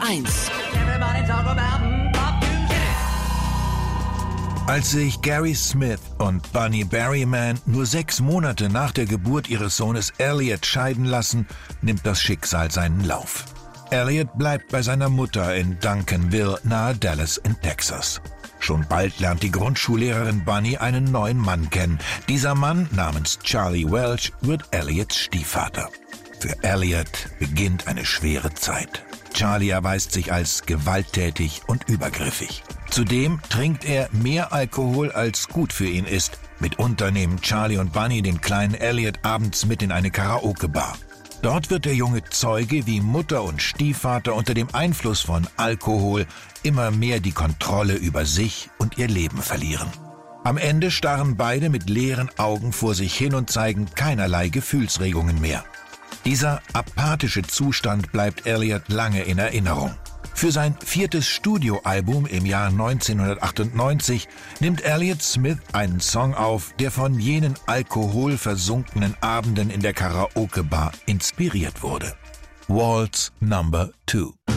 1. Als sich Gary Smith und Bunny Berryman nur 6 Monate nach der Geburt ihres Sohnes Elliot scheiden lassen, nimmt das Schicksal seinen Lauf. Elliot bleibt bei seiner Mutter in Duncanville nahe Dallas in Texas. Schon bald lernt die Grundschullehrerin Bunny einen neuen Mann kennen. Dieser Mann, namens Charlie Welch, wird Elliots Stiefvater. Für Elliot beginnt eine schwere Zeit. Charlie erweist sich als gewalttätig und übergriffig. Zudem trinkt er mehr Alkohol, als gut für ihn ist. Mitunter nehmen Charlie und Bunny den kleinen Elliot abends mit in eine Karaoke-Bar. Dort wird der Junge Zeuge, wie Mutter und Stiefvater unter dem Einfluss von Alkohol immer mehr die Kontrolle über sich und ihr Leben verlieren. Am Ende starren beide mit leeren Augen vor sich hin und zeigen keinerlei Gefühlsregungen mehr. Dieser apathische Zustand bleibt Elliot lange in Erinnerung. Für sein 4. Studioalbum im Jahr 1998 nimmt Elliott Smith einen Song auf, der von jenen alkoholversunkenen Abenden in der Karaoke-Bar inspiriert wurde. Waltz Number 2.